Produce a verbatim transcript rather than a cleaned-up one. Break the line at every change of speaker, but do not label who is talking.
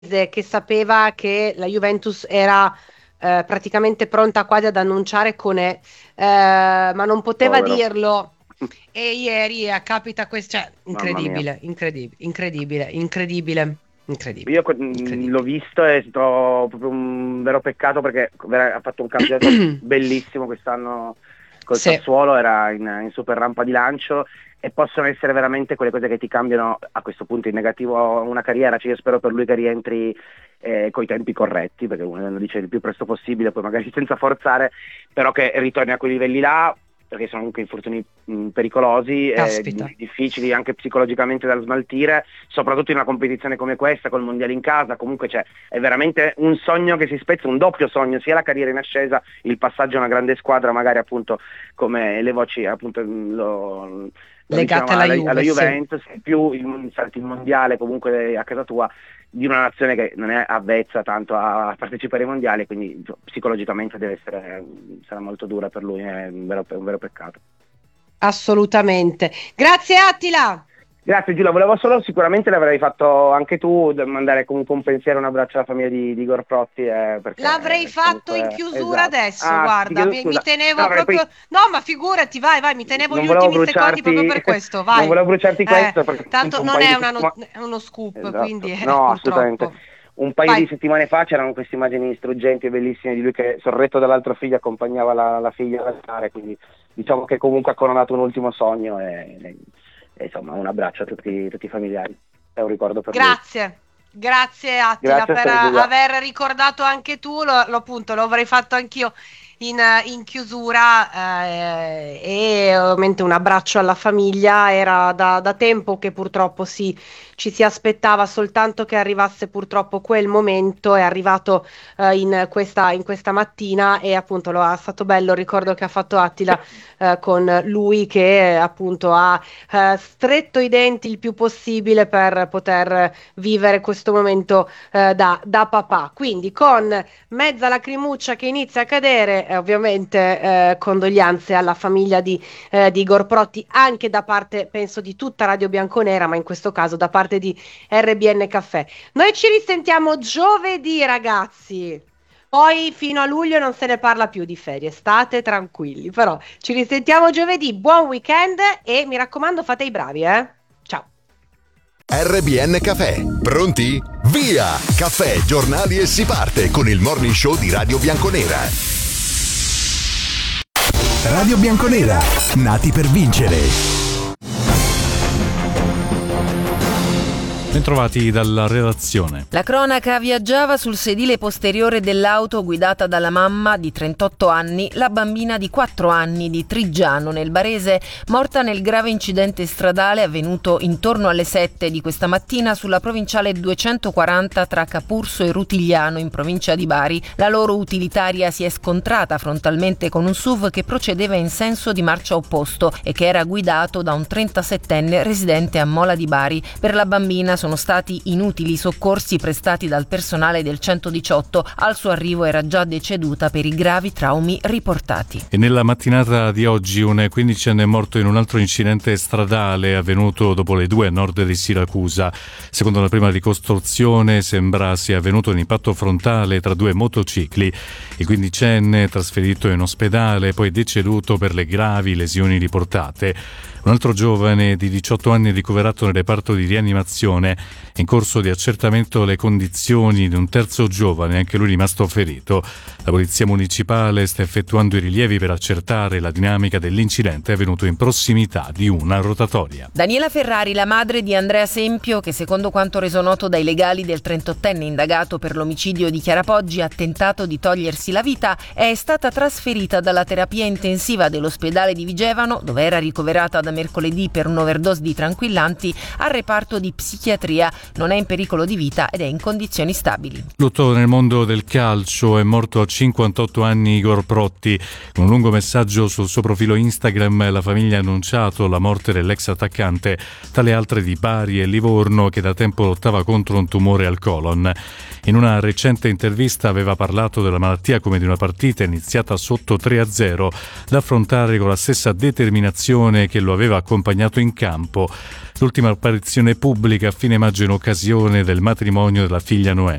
che sapeva che la Juventus era eh, praticamente pronta quasi ad annunciare Koné, eh, ma non poteva
Povero.
dirlo. E ieri eh, capita questo, cioè,
Mamma mia.
incredibile, incredibile, incredibile, incredibile, incredibile,
Io mh, l'ho
incredibile.
visto e è stato proprio un vero peccato perché vera- ha fatto un campionato bellissimo quest'anno col
Sì,
Sassuolo, era in, in super rampa di lancio e possono essere veramente quelle cose che ti cambiano a questo punto in negativo una carriera. Cioè io spero per lui che rientri eh, coi tempi corretti, perché uno lo dice il più presto possibile, poi magari senza forzare, però che ritorni a quei livelli là, perché sono comunque infortuni mh, pericolosi, eh,
caspita.
difficili anche psicologicamente da smaltire, soprattutto in una competizione come questa, col mondiale in casa. Comunque c'è, è veramente un sogno che si spezza, un doppio sogno, sia la carriera in ascesa, il passaggio a una grande squadra, magari appunto come le voci appunto lo, lo
Legate
dicevamo
alla
alla, alla
Juve, sì.
Juventus, più il, salti il mondiale comunque a casa tua, di una nazione che non è avvezza tanto a partecipare ai mondiali, quindi psicologicamente deve essere, sarà molto dura per lui, è un vero, un vero peccato.
Assolutamente. Grazie Attila.
Grazie Giulia, volevo solo, sicuramente l'avrei fatto anche tu, mandare comunque un pensiero, un abbraccio alla famiglia di, di Igor Protti, eh,
L'avrei
perché
fatto in
comunque,
chiusura
esatto.
adesso,
Ah, ti
guarda,
chiedo
mi, mi
scusa,
tenevo
no, perché
proprio.
poi
No, ma figurati, vai, vai, mi tenevo
non
gli
volevo
ultimi secondi proprio
bruciarti,
per questo,
non
vai.
volevo bruciarti
Eh,
questo, perché
tanto
appunto un
non
paio
è
di
una not-
settimane,
è uno scoop, quindi
esatto,
eh,
no, assolutamente.
purtroppo.
Un paio di
Vai.
settimane fa c'erano queste immagini struggenti e bellissime di lui che sorretto dall'altra figlia accompagnava la, la figlia all'altare, quindi diciamo che comunque ha coronato un ultimo sogno e, e, e insomma un abbraccio a tutti, tutti i familiari, è un ricordo per lui.
Grazie, grazie Attila
Grazie a
per
te
eh,
Giulia.
aver ricordato anche tu, lo, lo- appunto lo avrei fatto anch'io in, eh, in chiusura eh, e ovviamente un abbraccio alla famiglia, era da, da tempo che purtroppo si, ci si aspettava soltanto che arrivasse purtroppo quel momento, è arrivato eh, in questa, in questa mattina e appunto lo, è stato bello il ricordo che ha fatto Attila eh, con lui che eh, appunto ha eh, stretto i denti il più possibile per poter vivere questo momento eh, da, da papà. Quindi con mezza lacrimuccia che inizia a cadere, eh, ovviamente eh, condoglianze alla famiglia di, eh, di Igor Protti, anche da parte, penso, di tutta Radio Bianconera, ma in questo caso da parte di R B N Caffè. Noi ci risentiamo giovedì, ragazzi. Poi fino a luglio non se ne parla più di ferie, state tranquilli, però ci risentiamo giovedì, buon weekend e mi raccomando fate i bravi, eh? Ciao.
R B N Caffè, pronti? Via! Caffè, giornali e si parte con il morning show di Radio Bianconera. Radio Bianconera, nati per vincere.
Bentrovati dalla redazione.
La cronaca viaggiava sul sedile posteriore dell'auto guidata dalla mamma di trentotto anni, la bambina di quattro anni di Triggiano nel Barese, morta nel grave incidente stradale avvenuto intorno alle sette di questa mattina sulla provinciale duecentoquaranta tra Capurso e Rutigliano in provincia di Bari. La loro utilitaria si è scontrata frontalmente con un S U V che procedeva in senso di marcia opposto e che era guidato da un trentasettenne residente a Mola di Bari. Per la bambina sono stati inutili soccorsi prestati dal personale del centodiciotto. Al suo arrivo era già deceduta per i gravi traumi riportati.
E nella mattinata di oggi un quindicenne è morto in un altro incidente stradale avvenuto dopo le due a nord di Siracusa. Secondo la prima ricostruzione sembra sia avvenuto un impatto frontale tra due motocicli. Il quindicenne, trasferito in ospedale, poi deceduto per le gravi lesioni riportate. Un altro giovane di diciotto anni ricoverato nel reparto di rianimazione. In corso di accertamento le condizioni di un terzo giovane, anche lui rimasto ferito. La polizia municipale sta effettuando i rilievi per accertare la dinamica dell'incidente avvenuto in prossimità di una rotatoria.
Daniela Ferrari, la madre di Andrea Sempio, che secondo quanto reso noto dai legali del trentottenne indagato per l'omicidio di Chiara Poggi ha tentato di togliersi la vita, è stata trasferita dalla terapia intensiva dell'ospedale di Vigevano, dove era ricoverata da mercoledì per un'overdose di tranquillanti, al reparto di psichiatria. Non è in pericolo di vita ed è in condizioni stabili.
Lutto nel mondo del calcio, è morto a cinquantotto anni Igor Protti. Con un lungo messaggio sul suo profilo Instagram la famiglia ha annunciato la morte dell'ex attaccante, tra le altre di Bari e Livorno, che da tempo lottava contro un tumore al colon. In una recente intervista aveva parlato della malattia come di una partita iniziata sotto tre a zero, da affrontare con la stessa determinazione che lo aveva accompagnato in campo. L'ultima apparizione pubblica a fine fine maggio in occasione del matrimonio della figlia Noè.